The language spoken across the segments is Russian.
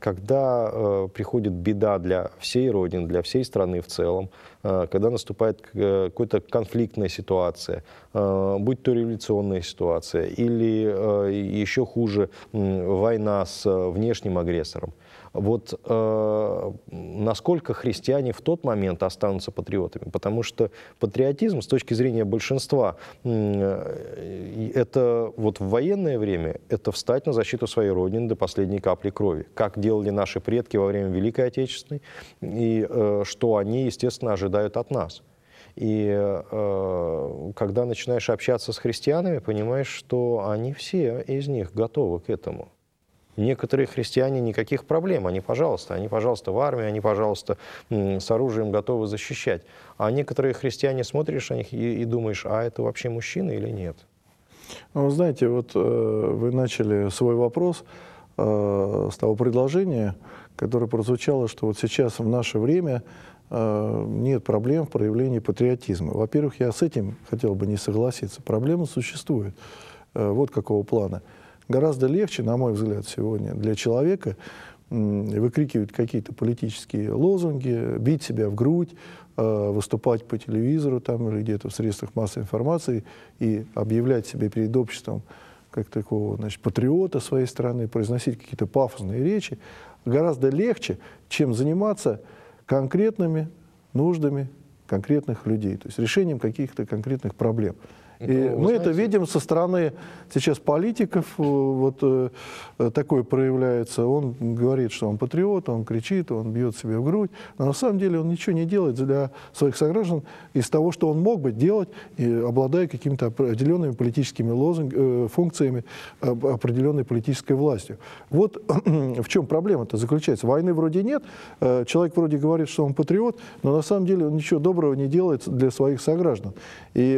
когда приходит беда для всей Родины, для всей страны в целом, когда наступает какая-то конфликтная ситуация, будь то революционная ситуация или еще хуже война с внешним агрессором. Вот насколько христиане в тот момент останутся патриотами? Потому что патриотизм с точки зрения большинства, это вот в военное время, это встать на защиту своей Родины до последней капли крови, как делали наши предки во время Великой Отечественной, и что они, естественно, ожидают от нас. И когда начинаешь общаться с христианами, понимаешь, что они все из них готовы к этому. Некоторые христиане никаких проблем, они, пожалуйста, в армии, они, пожалуйста, с оружием готовы защищать. А некоторые христиане смотришь на них и думаешь, а это вообще мужчина или нет? Ну, вы знаете, вот вы начали свой вопрос с того предложения, которое прозвучало, что вот сейчас в наше время нет проблем в проявлении патриотизма. Во-первых, я с этим хотел бы не согласиться. Проблема существует. Вот какого плана. Гораздо легче, на мой взгляд, сегодня для человека выкрикивать какие-то политические лозунги, бить себя в грудь, выступать по телевизору там, или где-то в средствах массовой информации и объявлять себя перед обществом как такого, значит, патриота своей страны, произносить какие-то пафосные речи, гораздо легче, чем заниматься конкретными нуждами конкретных людей, то есть решением каких-то конкретных проблем. И мы это видим со стороны сейчас политиков, вот такое проявляется. Он говорит, что он патриот, он кричит, он бьет себя в грудь, но на самом деле он ничего не делает для своих сограждан из того, что он мог бы делать, и обладая какими-то определенными политическими функциями, определенной политической властью. Вот в чем проблема-то заключается. Войны вроде нет, человек вроде говорит, что он патриот, но на самом деле он ничего доброго не делает для своих сограждан. И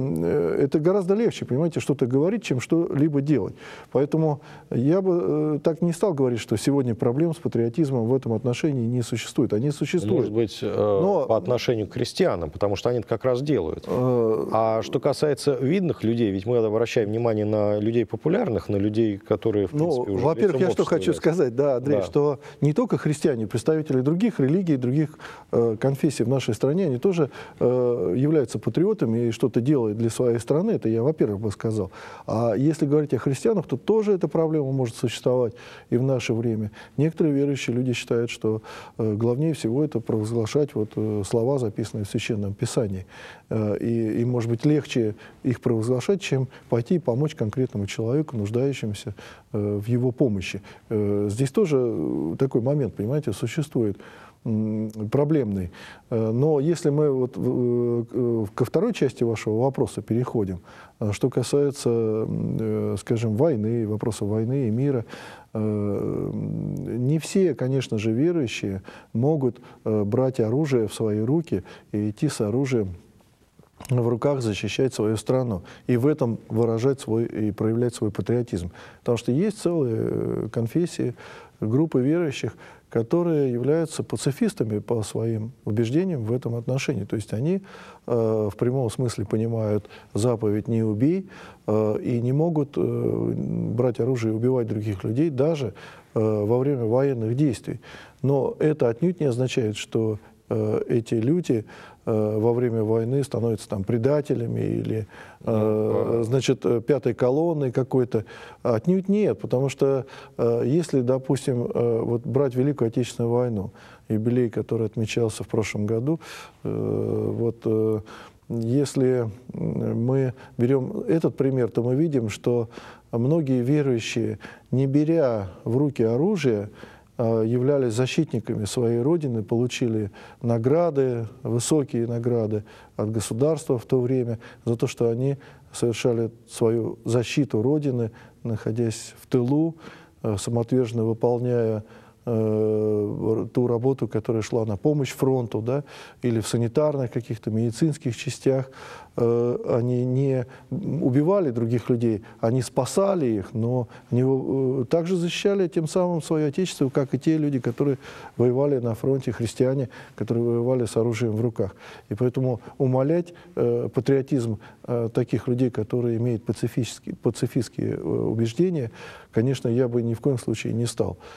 это гораздо легче, понимаете, что-то говорить, чем что-либо делать. Поэтому я бы так не стал говорить, что сегодня проблем с патриотизмом в этом отношении не существует. Они существуют. Может быть, по отношению к христианам, потому что они это как раз делают. А что касается видных людей, ведь мы обращаем внимание на людей популярных, на людей, которые, в принципе, уже... Во-первых, я что хочу сказать, да, Андрей, что не только христиане, представители других религий, других конфессий в нашей стране, они тоже являются патриотами и что-то делают для своей страны, это я, во-первых, бы сказал. А если говорить о христианах, то тоже эта проблема может существовать и в наше время. Некоторые верующие люди считают, что главнее всего это провозглашать вот слова, записанные в Священном Писании. И может быть, легче их провозглашать, чем пойти и помочь конкретному человеку, нуждающемуся в его помощи. Здесь тоже такой момент, понимаете, существует проблемный. Но если мы вот ко второй части вашего вопроса переходим, что касается, скажем, войны, вопросов войны и мира, не все, конечно же, верующие могут брать оружие в свои руки и идти с оружием в руках защищать свою страну и в этом выражать свой и проявлять свой патриотизм. Потому что есть целые конфессии, группы верующих, которые являются пацифистами по своим убеждениям в этом отношении. То есть они в прямом смысле понимают заповедь «не убей» и не могут брать оружие и убивать других людей даже во время военных действий. Но это отнюдь не означает, что эти люди во время войны становятся там предателями или, значит, пятой колонной какой-то. Отнюдь нет, потому что если, допустим, вот брать Великую Отечественную войну, юбилей, который отмечался в прошлом году, вот если мы берем этот пример, то мы видим, что многие верующие, не беря в руки оружие, являлись защитниками своей Родины, получили награды, высокие награды от государства в то время за то, что они совершали свою защиту Родины, находясь в тылу, самоотверженно выполняя ту работу, которая шла на помощь фронту, да, или в санитарных каких-то медицинских частях. Они не убивали других людей, они спасали их, но они также защищали тем самым свое отечество, как и те люди, которые воевали на фронте, христиане, которые воевали с оружием в руках. И поэтому умалять патриотизм таких людей, которые имеют пацифистские убеждения, конечно, я бы ни в коем случае не стал.